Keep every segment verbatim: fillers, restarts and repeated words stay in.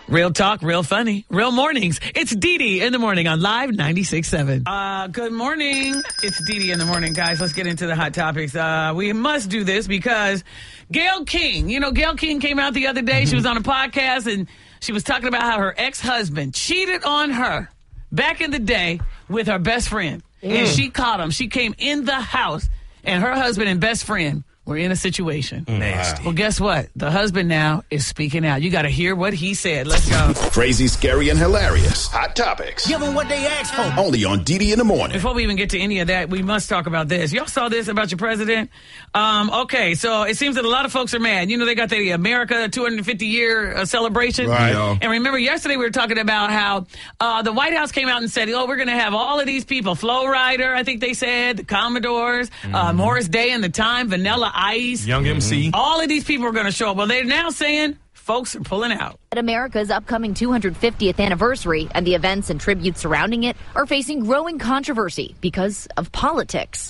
Real talk, real funny, real mornings. It's Dee Dee in the morning on Live ninety-six point seven. Uh, good morning. It's Dee Dee in the morning, guys. Let's get into the hot topics. Uh, we must do this because Gayle King, you know, Gayle King came out the other day. Mm-hmm. She was on a podcast and she was talking about how her ex-husband cheated on her back in the day with her best friend. Mm. And she caught him. She came in the house and her husband and best friend were in a situation. Nasty. Well, guess what? The husband now is speaking out. You got to hear what he said. Let's go. Crazy, scary, and hilarious. Hot topics. Give them what they asked for. Only on Dee Dee in the morning. Before we even get to any of that, we must talk about this. Y'all saw this about your president? Um, okay, so it seems that a lot of folks are mad. You know, they got the America two hundred fifty year uh, celebration. Right. And remember, yesterday we were talking about how uh, the White House came out and said, oh, we're going to have all of these people. Flo Rida, I think they said, the Commodores, mm-hmm. uh, Morris Day and the Time, Vanilla Ice. Young M C. All of these people are going to show up. Well, they're now saying folks are pulling out. At America's upcoming two hundred fiftieth anniversary and the events and tributes surrounding it are facing growing controversy because of politics.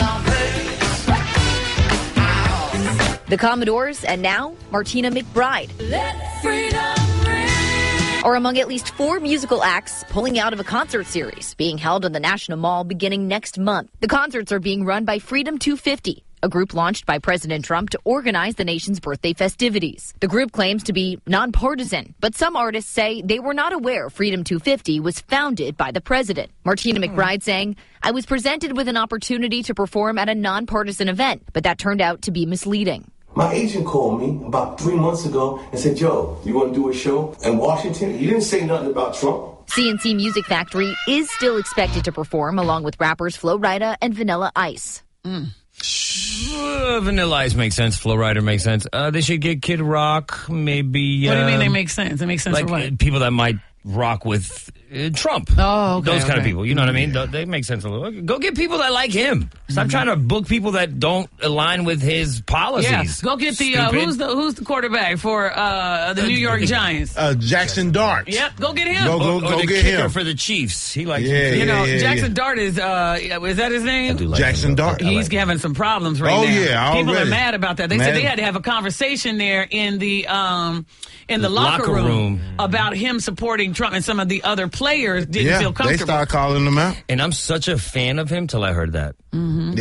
The Commodores and now Martina McBride Let freedom ring. are among at least four musical acts pulling out of a concert series being held in the National Mall beginning next month. The concerts are being run by Freedom two fifty, a group launched by President Trump to organize the nation's birthday festivities. The group claims to be nonpartisan, but some artists say they were not aware Freedom two fifty was founded by the president. Martina McBride saying, I was presented with an opportunity to perform at a nonpartisan event, but that turned out to be misleading. My agent called me about three months ago and said, Joe, you want to do a show in Washington? He didn't say nothing about Trump. C N C Music Factory is still expected to perform along with rappers Flo Rida and Vanilla Ice. Mm. Uh, Vanilla Ice makes sense. Flo Rida makes sense. Uh, they should get Kid Rock, maybe. What do you mean um, they make sense? It makes sense like for what? uh, people that might rock with uh, Trump. Oh, okay, Those kind okay. of people. You know what I mean? They, they make sense a little. Go get people that like him. Stop Mm-hmm. trying to book people that don't align with his policies. Yeah, go get the uh, Stupid. who's the who's the quarterback for uh, the New York Giants. Uh, Jackson Dart. Yep, go get him. Go, go, Or go the get kicker him. for the Chiefs. He likes Yeah, him. You know, yeah, Jackson yeah. Dart is uh, is that his name? I do like Jackson him. Dart. I like He's him. having some problems right Oh, now. yeah, People are already. mad about that. They Mad. said they had to have a conversation there in the um in the locker, Locker room, room. about him supporting Trump, and some of the other players didn't Yeah, feel they comfortable. start calling him out. And I'm such a fan of him till I heard that. Mm-hmm.